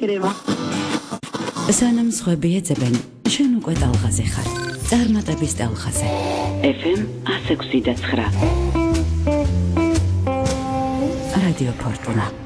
იქნება. სანამ სხვები ეძებენ, შენ უკვე ტალღაზე ხარ. წარმატების ტალღაზე. FM 106.9. რადიო ფორტუნა.